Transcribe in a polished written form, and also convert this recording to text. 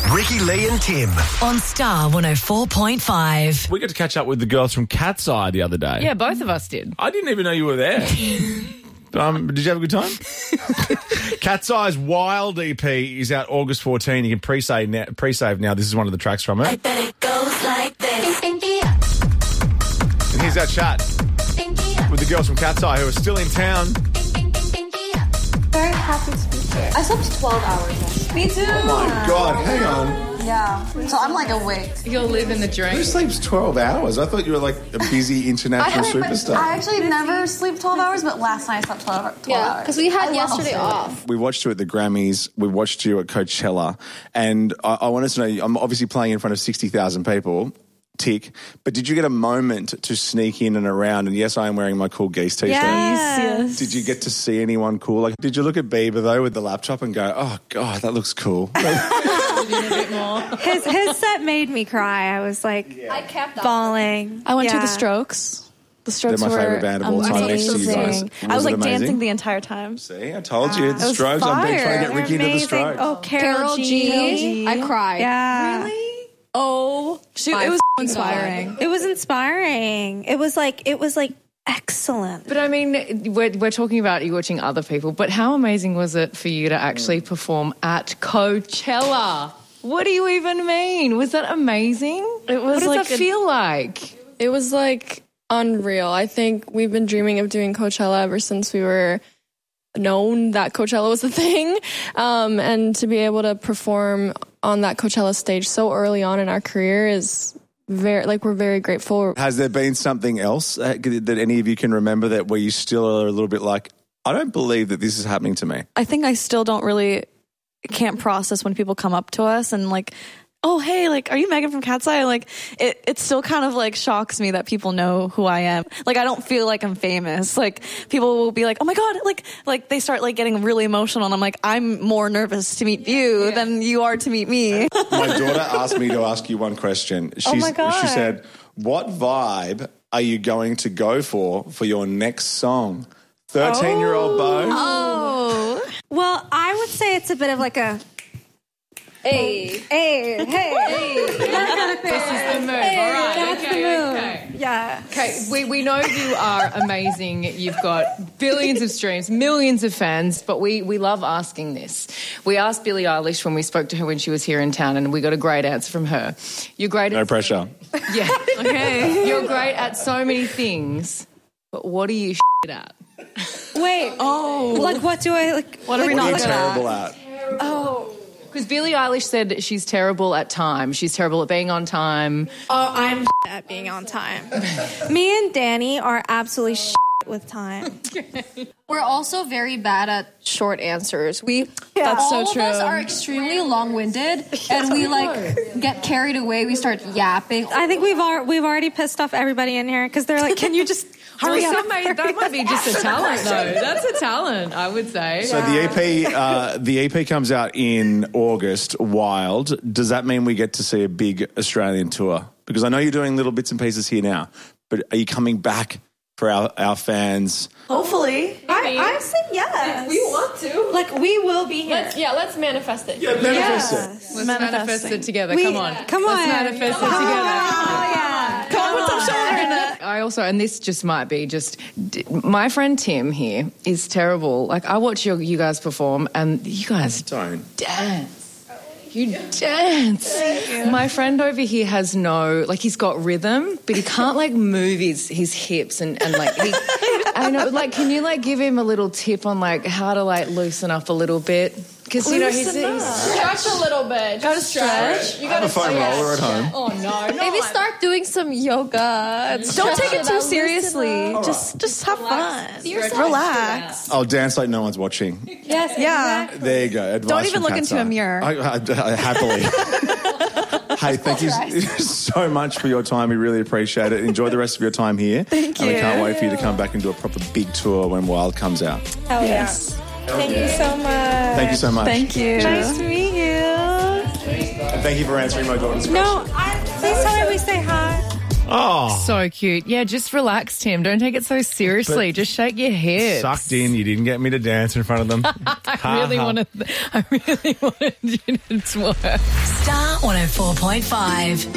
Ricky, Lee and Tim. On Star 104.5. We got to catch up with the girls from Cat's Eye the other day. Yeah, both of us did. I didn't even know you were there. Did you have a good time? Cat's Eye's Wild EP is out August 14. You can pre-save now. This is one of the tracks from it. I bet it goes like this. And here's our chat with the girls from Cat's Eye who are still in town. Very happy to be here. I slept 12 hours yesterday. Me too. Oh my God, hang on. Yeah. So I'm like awake. You'll live in the dream. Who sleeps 12 hours? I thought you were like a busy international superstar. I actually never sleep 12 hours, but last night I slept 12 hours. Yeah, because we had yesterday off. We watched you at the Grammys. We watched you at Coachella. And I wanted to know, I'm obviously playing in front of 60,000 people. Tick. But did you get a moment to sneak in and around? And yes, I am wearing my Cool Geese t-shirt. Yes. Did you get to see anyone cool? Like, did you look at Bieber though with the laptop and go, "Oh God, that looks cool"? His set made me cry. I was like, I kept bawling. I went to the Strokes. The Strokes They're my were favourite band of all time next to you guys. I was like it amazing? dancing the entire time. See, I told you, the It was Strokes. I've been trying to get Ricky into the Amazing. Strokes. Oh, Carol G. I cried. Yeah. Really? Oh, shoot, it was inspiring. It was inspiring. It was like excellent. But I mean, we're talking about you watching other people, but how amazing was it for you to actually perform at Coachella? What do you even mean? Was that amazing? It was what does like that feel like? It was like unreal. I think we've been dreaming of doing Coachella ever since we were known that Coachella was a thing. And to be able to perform on that Coachella stage so early on in our career is we're very grateful. Has there been something else that any of you can remember that where you still are a little bit like, I don't believe that this is happening to me? I think I still can't process when people come up to us and like, oh, hey, like, are you Megan from Cat's Eye? Like, it still kind of like shocks me that people know who I am. Like, I don't feel like I'm famous. Like, people will be like, oh my God, like they start like getting really emotional. And I'm like, I'm more nervous to meet you than you are to meet me. My daughter asked me to ask you one question. Oh my God. She said, what vibe are you going to go for your next song? 13-year-old Bo? Oh. Well, I would say it's a bit of like a hey. This is the move. All right. That's the move. Okay. Yeah. Okay, we know you are amazing. You've got billions of streams, millions of fans, but we love asking this. We asked Billie Eilish when we spoke to her when she was here in town, and we got a great answer from her. You're great at... No pressure. Yeah. Okay. You're great at so many things, but what are you at? Wait. Oh. Like, what do I like? What are we not good terrible at? Oh. Because Billie Eilish said that she's terrible at time. She's terrible at being on time. Oh, I'm at being on time. Me and Danny are absolutely with time. We're also very bad at short answers. That's so all true. of us are extremely long-winded, and we like get carried away. We start yapping. I think we've already pissed off everybody in here because they're like, can you just hurry up? That might be just a talent, though. That's a talent, I would say. So the EP comes out in August, Wild. Does that mean we get to see a big Australian tour? Because I know you're doing little bits and pieces here now, but are you coming back for our fans? Hopefully. I said yes. We want to. Like, we will be here. Let's manifest it. Yeah, manifest it. Let's manifest it together. Come on. Come on. Let's manifest it together. Oh, yeah. Come on, put some shoulder in it. I also, and this just might be my friend Tim here is terrible. Like, I watch you guys perform, and you guys don't dance. You dance. My friend over here has he's got rhythm, but he can't like move his hips and like I know, like, can you like give him a little tip on like how to like loosen up a little bit? Because you know he's Stretch a little bit. Gotta stretch. You got a foam roller at home. oh no, Maybe start doing some yoga. Don't take it too seriously. Just have fun. Relax. I'll dance like no one's watching. Yes. Yeah. There you go. Advice Don't even from look Cat's into a Eye. mirror. I happily. Hey, thank you so much for your time. We really appreciate it. Enjoy the rest of your time here. Thank you. And we can't wait for you to come back and do a proper big tour when Wild comes out. Hell Yes. yeah. Thank you so much. Thank you so much. Thank you. Nice to meet you. And thank you for answering my daughter's question. No, please tell me we say hi. Oh. So cute. Yeah, just relax, Tim. Don't take it so seriously. Just shake your head. Sucked in. You didn't get me to dance in front of them. I really wanted you to twerk. Star 104.5.